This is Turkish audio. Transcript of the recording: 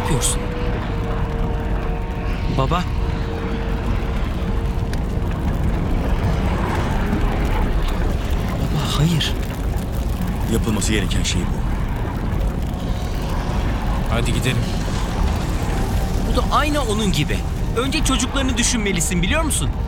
yapıyorsun? Baba. Baba hayır. Yapılması gereken şey bu. Hadi gidelim. Bu da aynı onun gibi. Önce çocuklarını düşünmelisin biliyor musun?